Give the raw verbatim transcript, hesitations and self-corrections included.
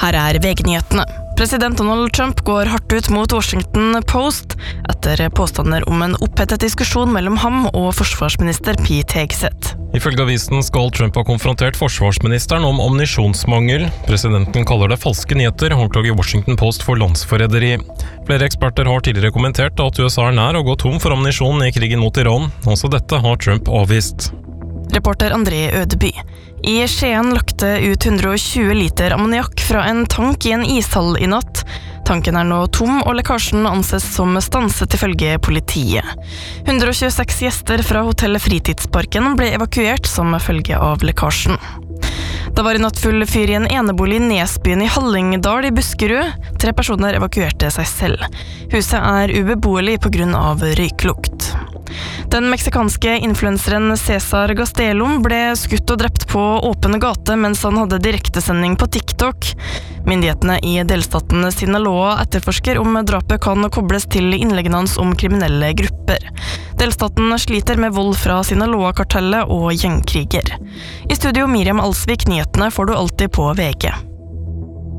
Her er V G-nyhetene. President Donald Trump går hardt ut mot Washington Post etter påstander om en opphetet diskusjon mellom ham og forsvarsminister Pete Hegseth. Ifølge avisen skal Trump ha konfrontert forsvarsministeren om ammunisjonsmangel. Presidenten kaller det falske nyheter, og anklager Washington Post for landsforræderi. Flere eksperter har tidligere kommentert at U S A er nær å gå tom for ammunisjon i krigen mot Iran. Også dette har Trump avvist. Reporter André Ødeby. I Skien løkte ut hundre og tjue liter ammoniakk fra en tank i en ishall i natt. Tanken er nå tom, og lekkasjen anses som stanset ifølge politiet. hundre og tjueseks gjester fra hotellet Fritidsparken ble evakuert som følge av lekkasjen. Det var i natt full fyr i en enebolig i Nesbyen i Hallingdal i Buskerud. Tre personer evakuerte seg selv. Huset er ubeboelig på grunn av røyklukt. Den meksikanske influenseren Cesar Gastelum ble skutt og drept på åpen gate mens han hadde direktesending på TikTok. Myndighetene i delstaten Sinaloa etterforsker om drapet kan kobles til innleggene hans om kriminelle grupper. Delstaten sliter med vold fra Sinaloa-kartellet og gjengkriger. I studio Miriam Alsvik, nyhetene får du alltid på V G.